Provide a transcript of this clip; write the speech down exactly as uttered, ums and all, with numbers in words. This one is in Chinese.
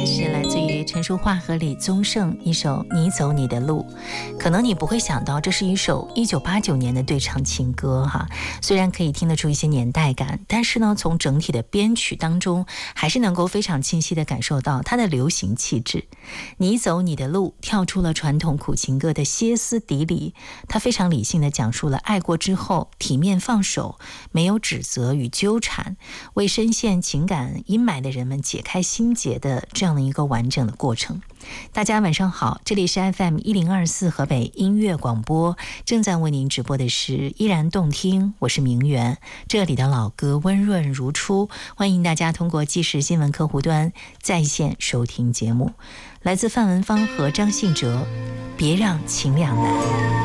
这是来自于陈淑桦和李宗盛一首《你走你的路》。可能你不会想到，这是一首一九八九年的对唱情歌哈。虽然可以听得出一些年代感，但是呢，从整体的编曲当中，还是能够非常清晰地感受到它的流行气质。你走你的路，跳出了传统苦情歌的歇斯底里，它非常理性地讲述了爱过之后体面放手，没有指责与纠缠，为深陷情感阴霾的人们解开心结的这样的一个完整的过程。大家晚上好，这里是 F M 一零二四河北音乐广播，正在为您直播的是依然动听，我是明媛，这里的老歌温润如初，欢迎大家通过即时新闻客户端在线收听节目。来自范文芳和张信哲，别让情两难。